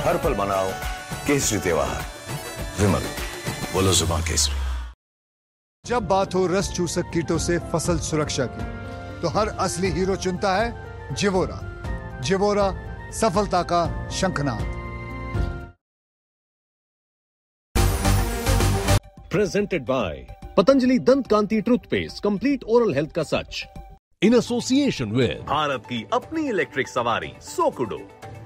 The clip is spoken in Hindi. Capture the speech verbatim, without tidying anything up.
हर पल मनाओ केसरी त्योहार। विमल, बोलो जुबान केसरी। जब बात हो रस चूसक कीटों से फसल सुरक्षा की, तो हर असली हीरो चुनता है जिवोरा। जिवोरा, सफलता का शंखनाद। Presented by Patanjali Dant Kanti Toothpaste, complete oral health का सच। In association with भारत की अपनी इलेक्ट्रिक सवारी सोकुडो।